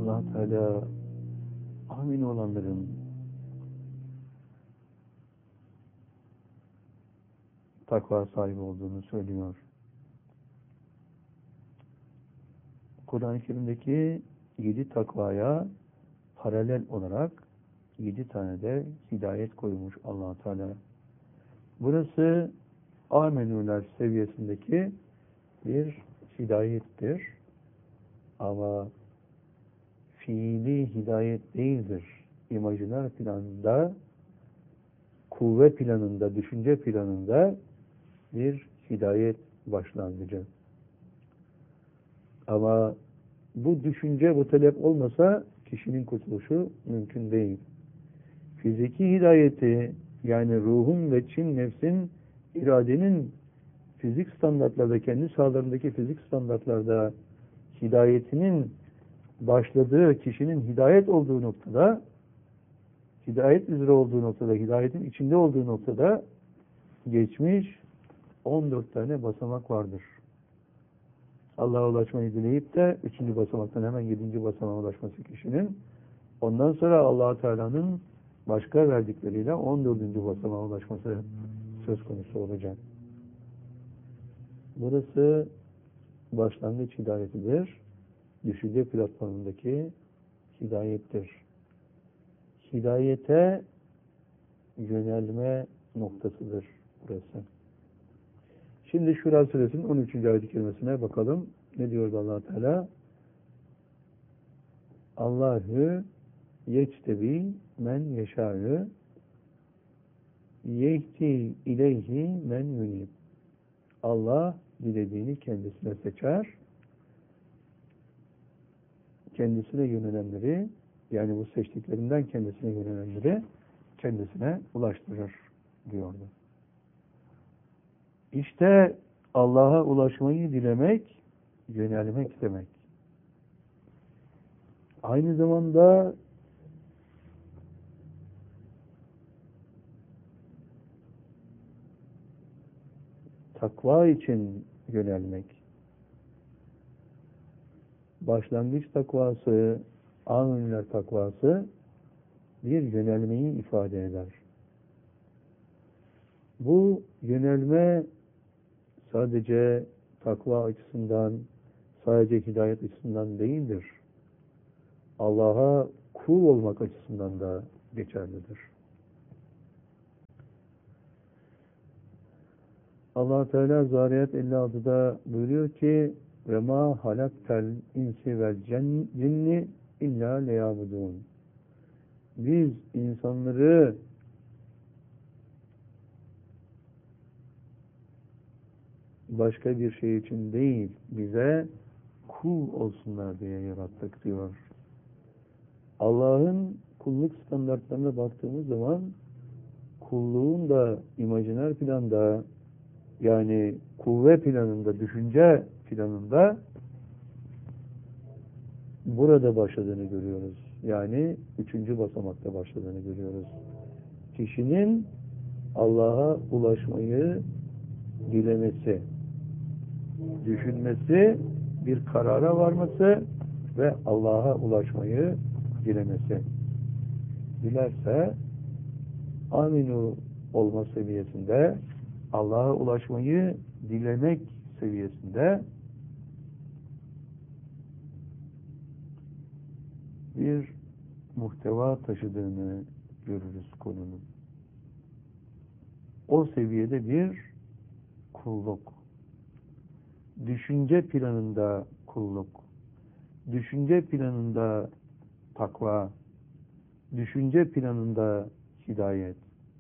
Allah Teala amin olanların takva sahibi olduğunu söylüyor. Kur'an-ı Kerim'deki 7 takvaya paralel olarak 7 tane de hidayet koymuş Allah Teala. Burası amenüler seviyesindeki bir hidayettir. Ama fiili hidayet değildir. İmajiner planında, kuvve planında, düşünce planında bir hidayet başlangıcı. Ama bu düşünce, bu talep olmasa kişinin kurtuluşu mümkün değil. Fiziki hidayeti, yani ruhun ve çin nefsin, iradenin fizik standartlarda, kendi sahalarındaki fizik standartlarda hidayetinin başladığı, kişinin hidayet olduğu noktada, hidayet üzere olduğu noktada, hidayetin içinde olduğu noktada geçmiş 14 tane basamak vardır. Allah'a ulaşmayı dileyip de 3. basamaktan hemen 7. basamağa ulaşması kişinin, ondan sonra Allah Teala'nın başka verdikleriyle 14. basamağa ulaşması söz konusu olacak. Burası başlangıç hidayetidir. Düşünce platformundaki hidayettir. Hidayete yönelme noktasıdır burası. Şimdi Şura Suresinin 13. ayet-i kerimesine bakalım. Ne diyor Allah Teala? Allahu yectebi men yeşâ'ü yehdi ileyhi men yunib. Allah dilediğini kendisine seçer. Kendisine yönelenleri, yani bu seçtiklerinden kendisine yönelenleri kendisine ulaştırır diyordu. İşte Allah'a ulaşmayı dilemek, yönelmek demek. Aynı zamanda takva için yönelmek. Başlangıç takvası, âminler takvası bir yönelmeyi ifade eder. Bu yönelme sadece takva açısından, sadece hidayet açısından değildir. Allah'a kul olmak açısından da geçerlidir. Allah Teala Zariyat 56'da buyuruyor ki ve ma halaktel insi vel cinni illa liyabudun. Biz insanları başka bir şey için değil, bize kul olsunlar diye yarattık diyor. Allah'ın kulluk standartlarına baktığımız zaman kulluğun da imajiner planda, yani kuvve planında, düşünce planında burada başladığını görüyoruz. Yani 3. basamakta başladığını görüyoruz. Kişinin Allah'a ulaşmayı dilemesi, düşünmesi, bir karara varması ve Allah'a ulaşmayı dilemesi. Dilerse aminu olma seviyesinde, Allah'a ulaşmayı dilemek seviyesinde bir muhteva taşıdığını görürüz konunun. O seviyede bir kulluk. Düşünce planında kulluk. Düşünce planında takva. Düşünce planında hidayet.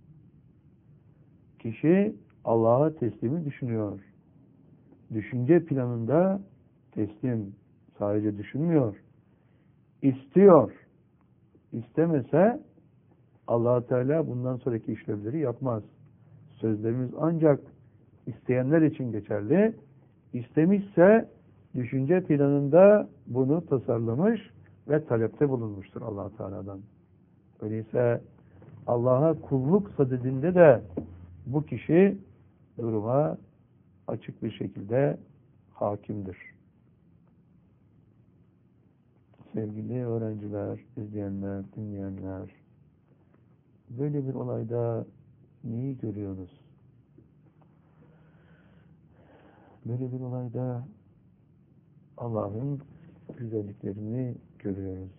Kişi Allah'a teslimi düşünüyor. Düşünce planında teslim. Sadece düşünmüyor. İstiyor. İstemese Allah Teala bundan sonraki işlevleri yapmaz. Sözlerimiz ancak isteyenler için geçerli. İstemişse düşünce planında bunu tasarlamış ve talepte bulunmuştur Allah Teala'dan. Öyleyse Allah'a kulluk sadedinde de bu kişi duruma açık bir şekilde hakimdir. Sevgili öğrenciler, izleyenler, dinleyenler, böyle bir olayda neyi görüyoruz? Böyle bir olayda Allah'ın güzelliklerini görüyoruz.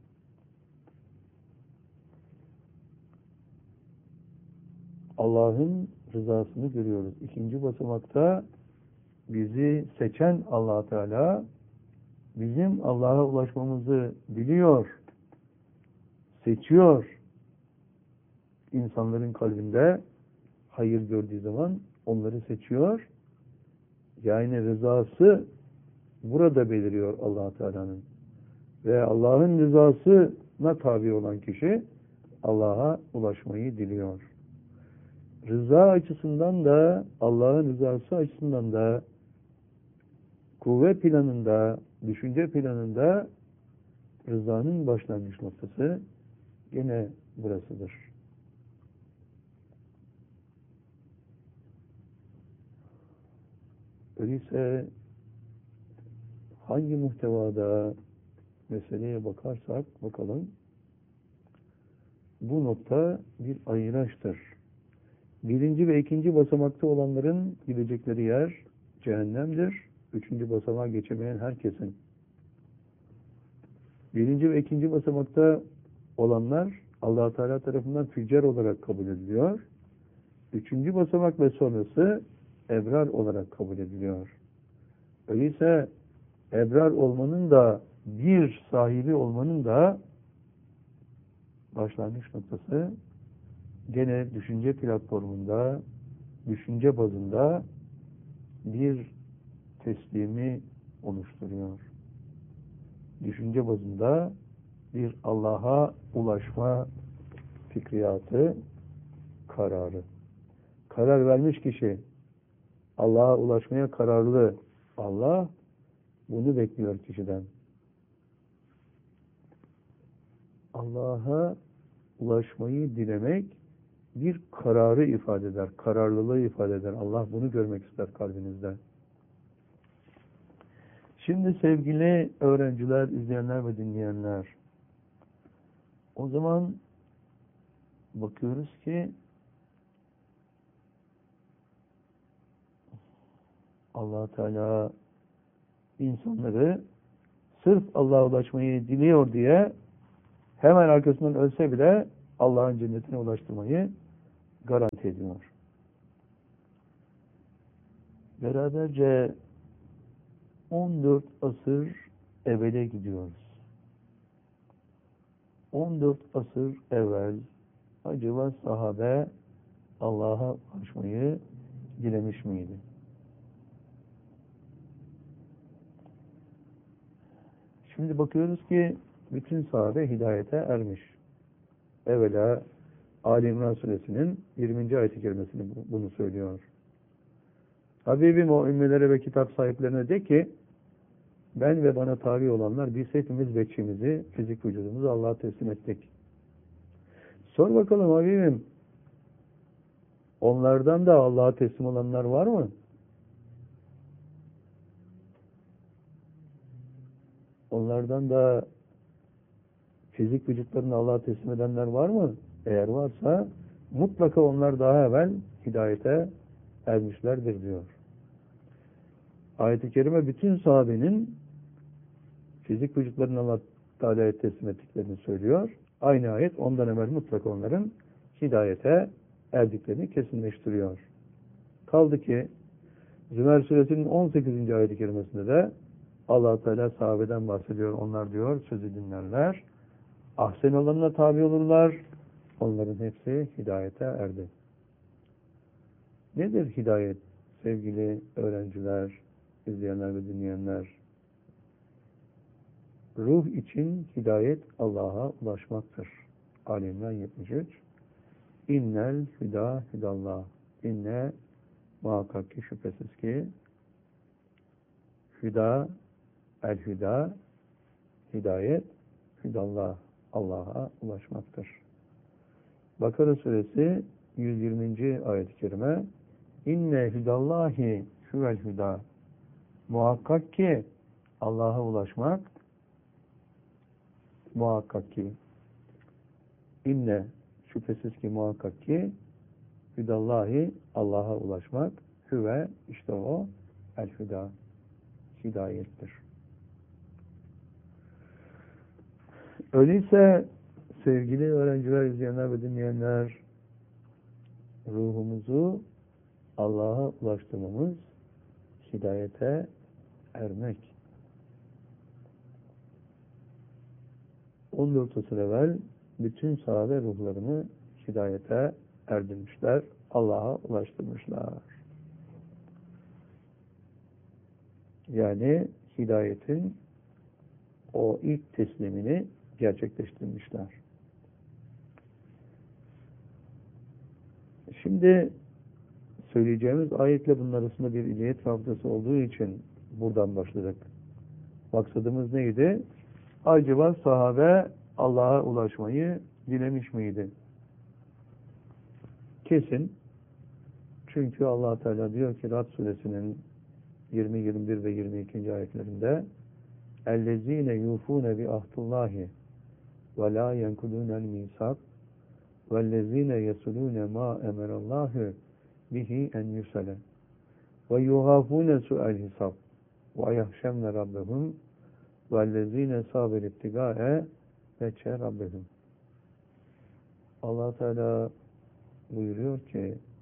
Allah'ın rızasını görüyoruz. İkinci basamakta bizi seçen Allah Teala bizim Allah'a ulaşmamızı biliyor, seçiyor. İnsanların kalbinde hayır gördüğü zaman onları seçiyor. Yani rızası burada beliriyor Allah Teala'nın. Ve Allah'ın rızasına tabi olan kişi Allah'a ulaşmayı diliyor. Rıza açısından da Allah'ın rızası açısından da kuvve planında, düşünce planında rızanın başlangıç noktası gene burasıdır. Öyleyse hangi muhtevada meseleye bakarsak bakalım, bu nokta bir ayıraçtır. Birinci ve ikinci basamakta olanların gidecekleri yer cehennemdir. Üçüncü basamağa geçemeyen herkesin. Birinci ve ikinci basamakta olanlar Allah Teala tarafından füccar olarak kabul ediliyor. Üçüncü basamak ve sonrası ebrar olarak kabul ediliyor. Öyleyse ebrar olmanın da bir sahibi olmanın da başlangıç noktası gene düşünce platformunda, düşünce bazında bir teslimi oluşturuyor. Düşünce bazında bir Allah'a ulaşma fikriyatı, kararı. Karar vermiş kişi, Allah'a ulaşmaya kararlı. Allah bunu bekliyor kişiden. Allah'a ulaşmayı dilemek bir kararı ifade eder, kararlılığı ifade eder. Allah bunu görmek ister kalbinizde. Şimdi sevgili öğrenciler, izleyenler ve dinleyenler, o zaman bakıyoruz ki Allah Teala insanları sırf Allah'a ulaşmayı diliyor diye hemen arkasından ölse bile Allah'ın cennetine ulaştırmayı garanti ediyor. Beraberce 14 asır evvele gidiyoruz. 14 asır evvel acaba sahabe Allah'a ulaşmayı dilemiş miydi? Şimdi bakıyoruz ki bütün sahabe hidayete ermiş. Evvela Ali İmran Suresinin 20. ayet-i kerimesini bunu söylüyor. Habibim o ümmelere ve kitap sahiplerine de ki ben ve bana tabi olanlar biz hepimiz bekçimizi, fizik vücudumuzu Allah'a teslim ettik. Sor bakalım Habibim, onlardan da Allah'a teslim olanlar var mı? Onlardan da fizik vücutlarını Allah'a teslim edenler var mı? Eğer varsa mutlaka onlar daha evvel hidayete ermişlerdir diyor. Ayet-i kerime bütün sahabenin fizik vücutlarını Allah Teala'ya teslim ettiklerini söylüyor. Aynı ayet ondan evvel mutlaka onların hidayete erdiklerini kesinleştiriyor. Kaldı ki Zümer Suresinin 18. ayet-i kerimesinde de Allah Teala sahabeden bahsediyor. Onlar diyor sözü dinlerler. Ahsen olanına tabi olurlar. Onların hepsi hidayete erdi. Nedir hidayet sevgili öğrenciler, izleyenler ve dinleyenler? Ruh için hidayet Allah'a ulaşmaktır. Ali İmran 73. İnnel hüda hidallah. İnne muhakkak ki şüphesiz ki hüda, el-hüda, hidayet, hüdallah, Allah'a ulaşmaktır. Bakara suresi 120. ayet-i kerime İnne hüdallahi huvel hüda. Muhakkak ki Allah'a ulaşmak muhakkak ki inne şüphesiz ki muhakkak ki hüdallahi Allah'a ulaşmak hüve işte o el hüda hidayettir. Öyleyse sevgili öğrenciler, izleyenler ve dinleyenler, ruhumuzu Allah'a ulaştırmamız hidayete ermek. 14 asır evvel bütün sahabe ruhlarını hidayete erdirmişler, Allah'a ulaştırmışlar. Yani hidayetin o ilk teslimini gerçekleştirmişler. Şimdi söyleyeceğimiz ayetle bunun arasında bir ilahiyat rabıtası olduğu için buradan başladık. Maksadımız neydi? Acaba sahabe Allah'a ulaşmayı dilemiş miydi? Kesin. Çünkü Allah Teala diyor ki Rad suresinin 20, 21 ve 22. ayetlerinde اَلَّذ۪ينَ يُوفُونَ بِعَهْدِ اللّٰهِ وَلَا يَنْكُدُونَ الْمِيثَاقَ وَالَّذ۪ينَ يَصُلُونَ مَا اَمَرَ اللّٰهُ بِهِ اَنْ يُصَلَ وَيُغَافُونَ سُؤَ الْحِسَابِ وَيَخْشَوْنَ رَبَّهُمْ وَالَّذ۪ينَ صَابِرُ ابْتِغَاءَ وَجْهِ رَبِّهِمْ. Allah Teala buyuruyor ki